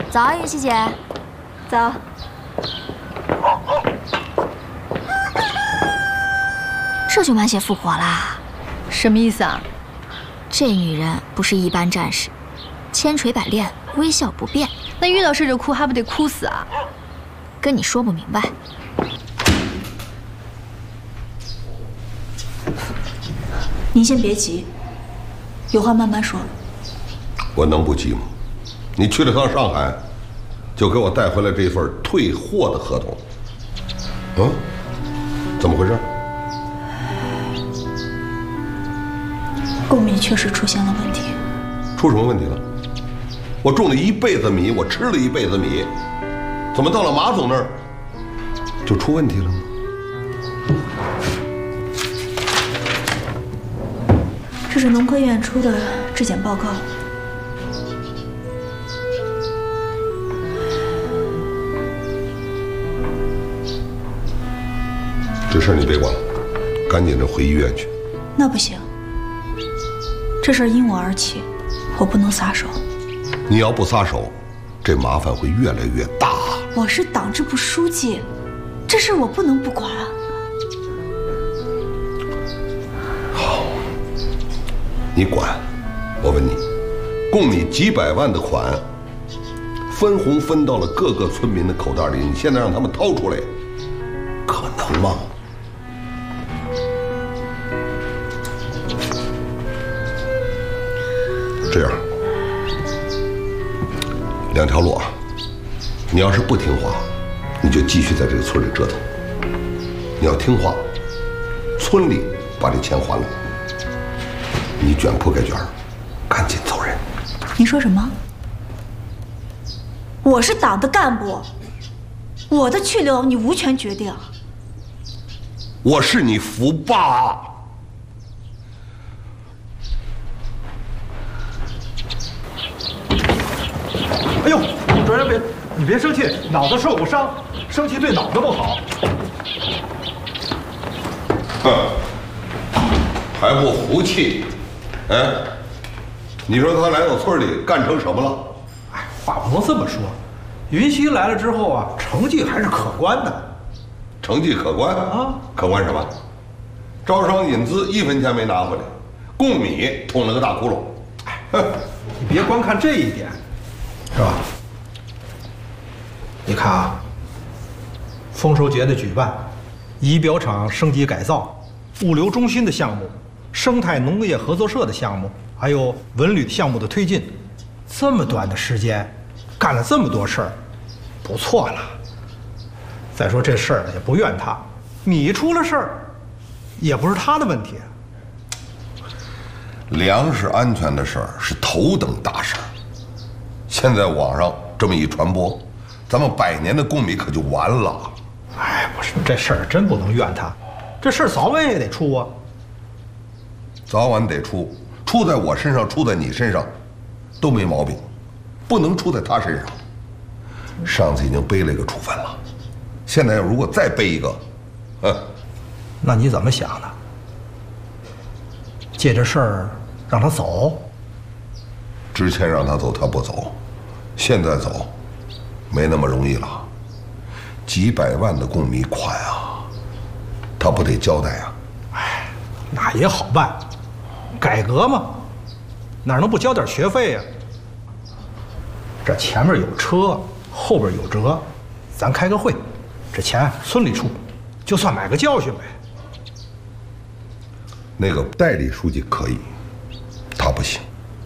早，云溪姐。早。这就满血复活啦？ 什么意思啊？ 这女人不是一般战士，千锤百炼，微笑不变。 那遇到事就哭，还不得哭死啊？ 跟你说不明白。 您先别急，有话慢慢说。 我能不急吗？你去了趟上海，就给我带回来这份退货的合同。嗯，怎么回事？ 贡米确实出现了问题。 出什么问题了？我种了一辈子米，我吃了一辈子米，怎么到了马总那儿就出问题了呢？ 这是农科院出的质检报告。 这事儿你别管了，赶紧的回医院去。 那不行，这事儿因我而起，我不能撒手。 你要不撒手，这麻烦会越来越大。 我是党支部书记，这事儿我不能不管啊。 好，你管。我问你，供你几百万的款，分红分到了各个村民的口袋里，你现在让他们掏出来，可能吗？这样，两条路啊，你要是不听话，你就继续在这个村里折腾；你要听话，村里把这钱还了，你卷铺盖卷，赶紧走人。 你说什么？我是党的干部，我的去留你无权决定。 我是你福爸。 哎呦，主任别，你别生气，脑子受过伤，生气对脑子不好。 哼，还不服气？哎，你说他来到村里干成什么了？ 哎，话不能这么说。云溪来了之后啊，成绩还是可观的。 成绩可观啊？可观什么？招商引资1分钱没拿回来，供米捅了个大窟窿。 哎，你别光看这一点。是吧？你看啊，丰收节的举办，仪表厂升级改造，物流中心的项目，生态农业合作社的项目，还有文旅项目的推进，这么短的时间，干了这么多事儿，不错了。再说这事儿也不怨他，米出了事儿，也不是他的问题。 粮食安全的事儿是头等大事儿。现在网上这么一传播，咱们100年的供米可就完了。 哎，不是，这事儿真不能怨他，这事儿早晚也得出啊。 早晚得出，出在我身上，出在你身上，都没毛病，不能出在他身上。上次已经背了一个处分了，现在如果再背一个， 那你怎么想的？借这事儿让他走？ 之前让他走他不走，现在走，没那么容易了。几百万的供米款啊，他不得交代啊？ 哎，那也好办，改革嘛，哪能不交点学费呀？这前面有车，后边有辙，咱开个会，这钱村里出，就算买个教训呗。 那个代理书记可以。